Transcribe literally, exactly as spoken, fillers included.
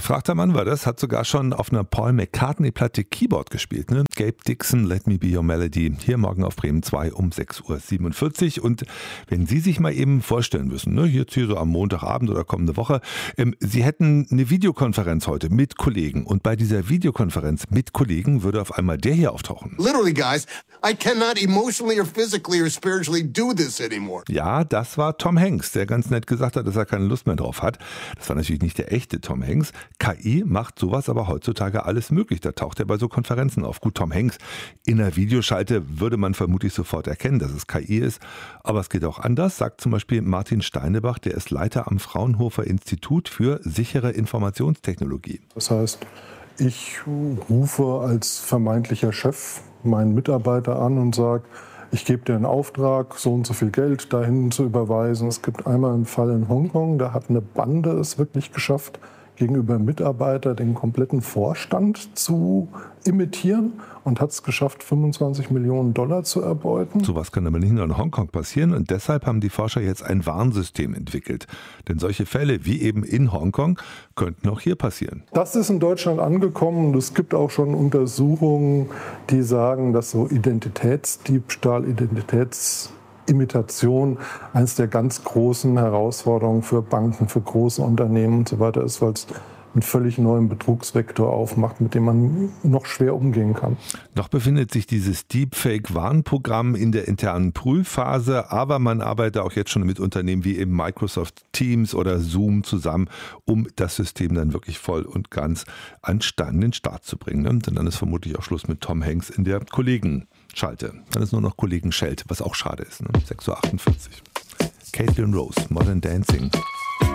Gefragter Mann war das, hat sogar schon auf einer Paul McCartney-Platte Keyboard gespielt. Ne? Gabe Dixon, Let Me Be Your Melody, hier morgen auf Bremen zwei um sechs Uhr siebenundvierzig. Und wenn Sie sich mal eben vorstellen müssen, ne, jetzt hier so am Montagabend oder kommende Woche, ähm, Sie hätten eine Videokonferenz heute mit Kollegen und bei dieser Videokonferenz mit Kollegen würde auf einmal der hier auftauchen. Literally, guys, I cannot emotionally or physically or spiritually do this anymore. Ja, das war Tom Hanks, der ganz nett gesagt hat, dass er keine Lust mehr drauf hat. Das war natürlich nicht der echte Tom Hanks. K I macht sowas aber heutzutage alles möglich. Da taucht er bei so Konferenzen auf. Gut, Tom Hanks in einer Videoschalte würde man vermutlich sofort erkennen, dass es K I ist. Aber es geht auch anders, sagt zum Beispiel Martin Steinebach, der ist Leiter am Fraunhofer Institut für sichere Informationstechnologie. Das heißt, ich rufe als vermeintlicher Chef meinen Mitarbeiter an und sage, ich gebe dir einen Auftrag, so und so viel Geld dahin zu überweisen. Es gibt einmal einen Fall in Hongkong, da hat eine Bande es wirklich geschafft, gegenüber Mitarbeiter den kompletten Vorstand zu imitieren und hat es geschafft, fünfundzwanzig Millionen Dollar zu erbeuten. Sowas kann aber nicht nur in Hongkong passieren und deshalb haben die Forscher jetzt ein Warnsystem entwickelt. Denn solche Fälle wie eben in Hongkong könnten auch hier passieren. Das ist in Deutschland angekommen und es gibt auch schon Untersuchungen, die sagen, dass so Identitätsdiebstahl, Identitäts Imitation eines der ganz großen Herausforderungen für Banken, für große Unternehmen und so weiter ist, weil es einen völlig neuen Betrugsvektor aufmacht, mit dem man noch schwer umgehen kann. Noch befindet sich dieses Deepfake-Warnprogramm in der internen Prüfphase, aber man arbeitet auch jetzt schon mit Unternehmen wie eben Microsoft Teams oder Zoom zusammen, um das System dann wirklich voll und ganz an den Start zu bringen. Ne? Denn dann ist vermutlich auch Schluss mit Tom Hanks in der Kollegenschalte. Dann ist nur noch Kollegenschelte, was auch schade ist. Ne? sechs Uhr achtundvierzig. Caitlin Rose, Modern Dancing.